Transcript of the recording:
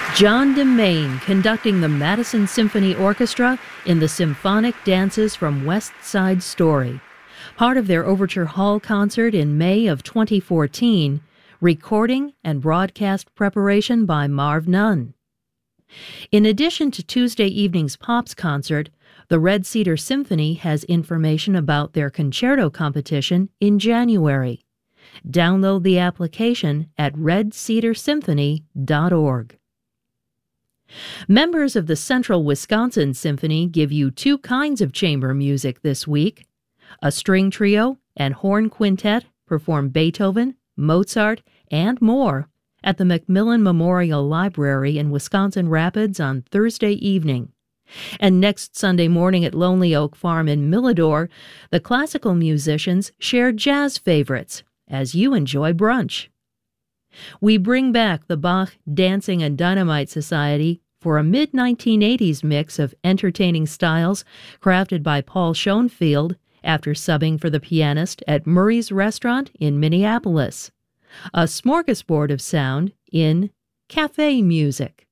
John DeMaine conducting the Madison Symphony Orchestra in the Symphonic Dances from West Side Story, part of their Overture Hall concert in May of 2014, recording and broadcast preparation by Marv Nunn. In addition to Tuesday evening's Pops concert, the Red Cedar Symphony has information about their concerto competition in January. Download the application at redcedarsymphony.org. Members of the Central Wisconsin Symphony give you two kinds of chamber music this week. A string trio and horn quintet perform Beethoven, Mozart, and more at the Macmillan Memorial Library in Wisconsin Rapids on Thursday evening. And next Sunday morning at Lonely Oak Farm in Milladore, the classical musicians share jazz favorites as you enjoy brunch. We bring back the Bach Dancing and Dynamite Society for a mid-1980s mix of entertaining styles crafted by Paul Schoenfield after subbing for the pianist at Murray's Restaurant in Minneapolis. A smorgasbord of sound in Cafe Music.